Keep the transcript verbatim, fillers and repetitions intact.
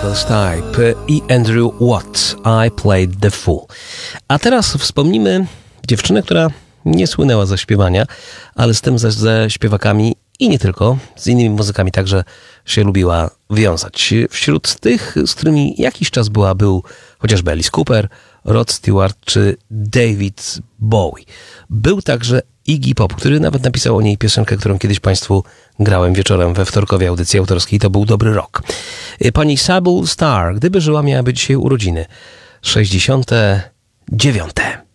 First Type i Andrew Watt, I Played the Fool. A teraz wspomnimy dziewczynę, która nie słynęła ze śpiewania, ale z tym ze, ze śpiewakami i nie tylko, z innymi muzykami także się lubiła wiązać. Wśród tych, z którymi jakiś czas była, był chociażby Alice Cooper, Rod Stewart czy David Bowie. Był także Iggy Pop, który nawet napisał o niej piosenkę, którą kiedyś Państwu grałem wieczorem we wtorkowej audycji autorskiej. To był dobry rok. Pani Sybil Starr, gdyby żyła, miałaby dzisiaj urodziny. sześćdziesiąte dziewiąte.